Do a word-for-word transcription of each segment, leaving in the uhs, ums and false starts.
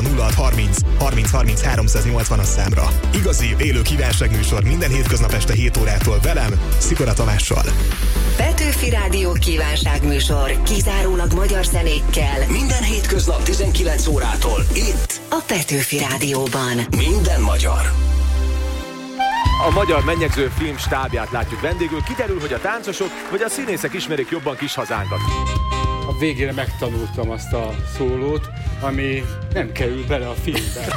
nulla hat harminc harminc harminc háromszáznyolcvanas számra. Igazi, élő kívánságműsor minden hétköznap este hét órától velem, Szikora Tamással. Petőfi Rádió kívánságműsor kizárólag magyar zenékkel. Minden hétköznap tizenkilenc órától itt a Petőfi Rádióban. Minden magyar. A Magyar Mennyegző Film stábját látjuk vendégül. Kiderül, hogy a táncosok vagy a színészek ismerik jobban kis hazánkat. A végére megtanultam azt a szólót, ami nem kerül bele a filmbe.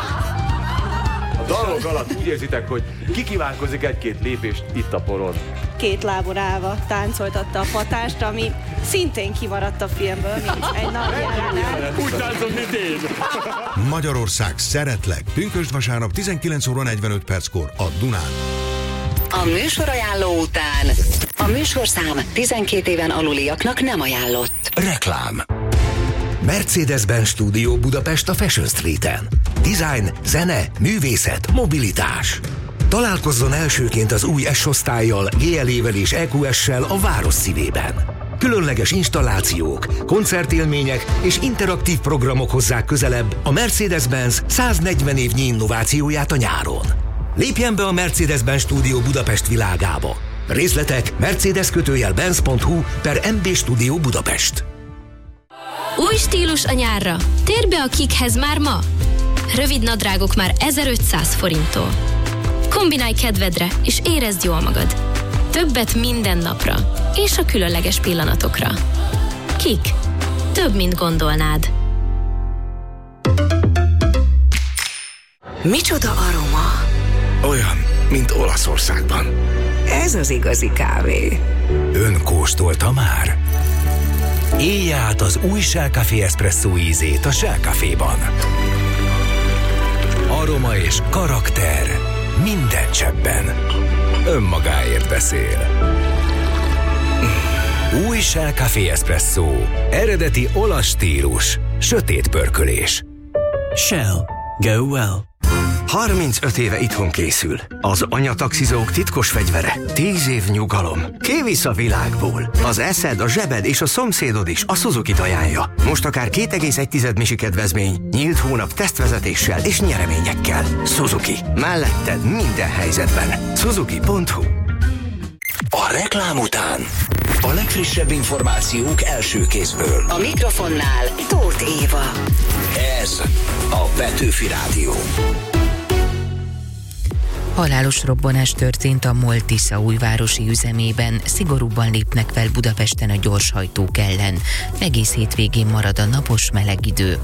A dalok alatt úgy érzitek, hogy kikívánkozik egy-két lépést itt a poron. Két lábon állva táncoltatta a patást, ami szintén kimaradt a filmből, mint egy nagy jelenet. Úgy táncol, mint én. Magyarország szeretlek. Pünkösd vasárnap tizenkilenc óra negyvenöt perckor a Dunán. A műsorajánló után a műsorszám tizenkét éven aluliaknak nem ajánlott. Reklám. Mercedes-Benz Studio Budapest a Fashion Streeten. Design, zene, művészet, mobilitás. Találkozzon elsőként az új S-osztállyal, gé el é-vel és é kú es-sel a város szívében. Különleges installációk, koncertélmények és interaktív programok hozzák közelebb a Mercedes-Benz száznegyven évnyi innovációját a nyáron. Lépjen be a Mercedes-Benz Studio Budapest világába. Részletek mercedes kötőjel benz pont hu per em bé Studio Budapest. Új stílus a nyárra. Térj be a Kikhez már ma. Rövid nadrágok már ezerötszáz forinttól. Kombinálj kedvedre, és érezd jól magad. Többet minden napra, és a különleges pillanatokra. Kik. Több, mint gondolnád. Micsoda aroma? Olyan, mint Olaszországban. Ez az igazi kávé. Ön kóstolta már? Élje át az új Shell Café Espresso ízét a Shell Caféban. Aroma és karakter minden cseppben. Önmagáért beszél. Új Shell Café Espresso. Eredeti olasz stílus. Sötét pörkölés. Shell. Go well. harmincöt éve itthon készül. Az anyataxizók titkos fegyvere. tíz év nyugalom. Kivisz a világból. Az eszed, a zsebed és a szomszédod is a Suzuki-t ajánlja. Most akár két egész egy misi kedvezmény, nyílt hónap tesztvezetéssel és nyereményekkel. Suzuki. Melletted minden helyzetben. Suzuki pont hu. A reklám után a legfrissebb információk első kézből. A mikrofonnál Tóth Éva. Ez a Petőfi Rádió. Halálos robbanás történt a MOL-Tisza-Újvárosi üzemében, szigorúbban lépnek fel Budapesten a gyorshajtók ellen. Egész hétvégén marad a napos meleg idő.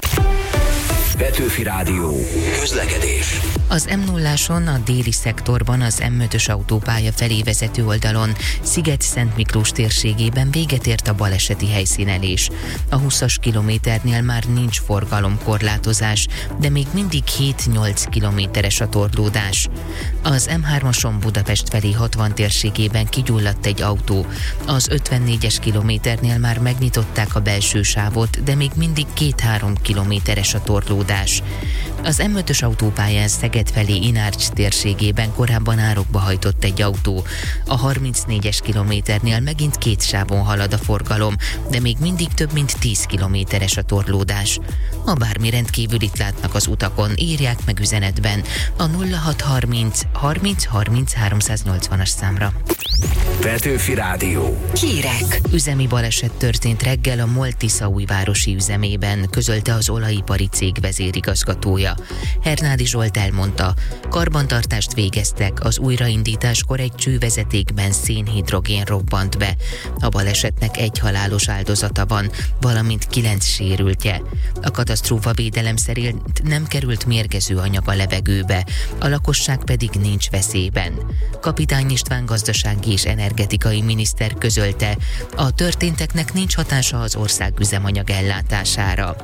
Petőfi Rádió. Közlekedés. Az em nulláson a déli szektorban az em ötös autópálya felé vezető oldalon Sziget-Szent Miklós térségében véget ért a baleseti helyszínelés. A húszas kilométernél már nincs forgalomkorlátozás, de még mindig hét-nyolc kilométeres a torlódás. Az em hármason Budapest felé hatvan térségében kigyulladt egy autó. Az ötvennégyes kilométernél már megnyitották a belső sávot, de még mindig két-három kilométeres a torlódás. Az em ötös autópályán Szeged felé Inárcs térségében korábban árokba hajtott egy autó. A harmincnégyes kilométernél megint két sávon halad a forgalom, de még mindig több mint tíz kilométeres a torlódás. Ha bármi rendkívülit látnak az utakon, írják meg üzenetben a nulla hat harminc harminc harminc háromszáznyolcvanas számra. Petőfi Rádió. Hírek. Üzemi baleset történt reggel a MOL-Tisza-Újvárosi üzemében, közölte az olajipari cég vezérigazgatója. Hernádi Zsolt elmondta, karbantartást végeztek, az újraindításkor egy csővezetékben szénhidrogén robbant be. A balesetnek egy halálos áldozata van, valamint kilenc sérültje. A katasztrófavédelem szerint nem került mérgező anyag a levegőbe, a lakosság pedig nincs veszélyben. Kapitány István gazdasági és energetikai miniszter közölte, a történteknek nincs hatása az ország üzemanyag ellátására.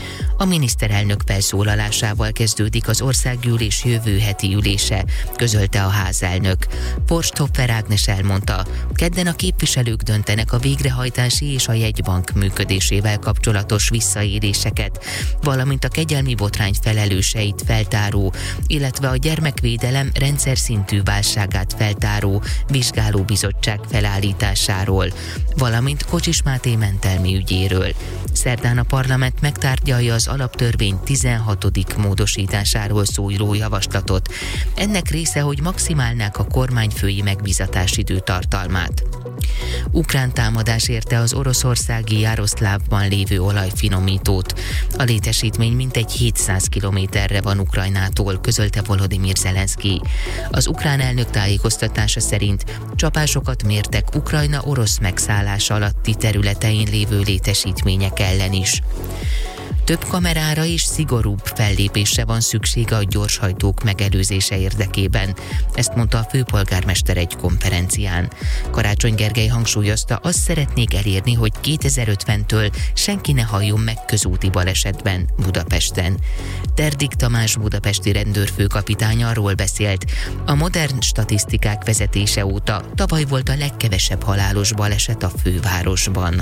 A miniszterelnök felszólalásával kezdődik az országgyűlés jövő heti ülése, közölte a házelnök. Forsthofer Ágnes elmondta, kedden a képviselők döntenek a végrehajtási és a jegybank működésével kapcsolatos visszaéléseket, valamint a kegyelmi botrány felelőseit feltáró, illetve a gyermekvédelem rendszer szintű válságát feltáró vizsgálóbizottság felállításáról, valamint Kocsis Máté mentelmi ügyéről. Szerdán a parlament megtárgyalja az az alaptörvény tizenhatodik módosításáról szóló javaslatot. Ennek része, hogy maximálnák a kormányfői megbízatási időtartalmát. Ukrán támadás érte az oroszországi Jaroszlávban lévő olajfinomítót. A létesítmény mintegy hétszáz kilométerre van Ukrajnától, közölte Volodymyr Zelenszky. Az ukrán elnök tájékoztatása szerint csapásokat mértek Ukrajna orosz megszállása alatti területein lévő létesítmények ellen is. Több kamerára és szigorúbb fellépésre van szüksége a gyorshajtók megelőzése érdekében. Ezt mondta a főpolgármester egy konferencián. Karácsony Gergely hangsúlyozta, azt szeretnék elérni, hogy kétezer-ötventől senki ne halljon meg közúti balesetben Budapesten. Terdik Tamás budapesti rendőrfőkapitány arról beszélt, a modern statisztikák vezetése óta tavaly volt a legkevesebb halálos baleset a fővárosban.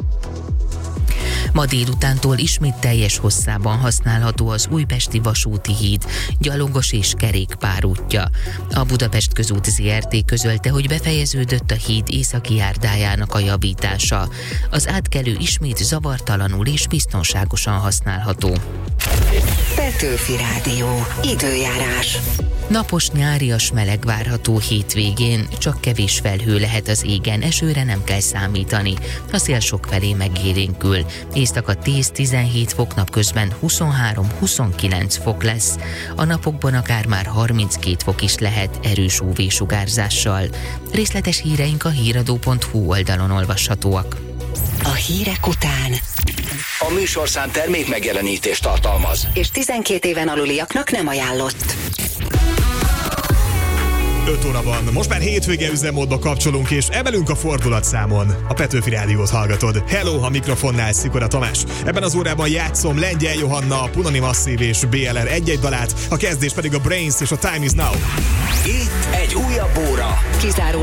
Ma délutántól ismét teljes hosszában használható az Újpesti vasúti híd, gyalogos és kerékpárútja. A Budapest Közút zé er té közölte, hogy befejeződött a híd északi járdájának a javítása. Az átkelő ismét zavartalanul és biztonságosan használható. Petőfi Rádió. Időjárás. Napos, nyárias meleg várható hétvégén, csak kevés felhő lehet az égen, esőre nem kell számítani. A szél sokfelé megélénkül. Éjszaka tíz-tizenhét fok, napközben huszonhárom-huszonkilenc fok lesz. A napokban akár már harminckét fok is lehet erős ú vé-sugárzással. Részletes híreink a híradó pont hú oldalon olvashatóak. A hírek után A műsorszám termék megjelenítést tartalmaz, és tizenkét éven aluliaknak nem ajánlott. öt óra van, most már hétvége üzemmódba kapcsolunk, és emelünk a fordulatszámon. A Petőfi Rádiót hallgatod. Hello, a mikrofonnál Szikora Tamás. Ebben az órában játszom Lengyel Johanna, a Punani Massive és bé el er egy-egy dalát, a kezdés pedig a Brains és a Time is Now. itt egy újabb óra. Kizárólag